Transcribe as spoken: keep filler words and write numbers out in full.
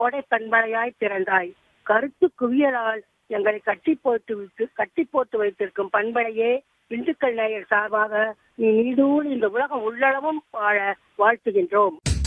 கோடை பண்பலையாய் திறந்தாய். கருத்து குவியலால் எங்களை கட்டி போட்டு விட்டு கட்டி போட்டு வைத்திருக்கும் பண்பலையே, திண்டுக்கல் நேயர் சார்பாக நீ நீடூழி இந்த உலகம் உள்ளளவும் வாழ வாழ்த்துகின்றோம்.